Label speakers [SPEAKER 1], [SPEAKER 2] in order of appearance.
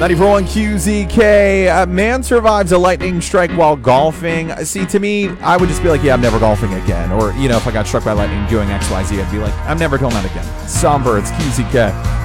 [SPEAKER 1] 94.1 QZK. Man survives a lightning strike while golfing. See, to me, I would just be like, yeah, I'm never golfing again. Or, if I got struck by lightning doing XYZ, I'd be like, I'm never doing that again. Songbirds, QZK.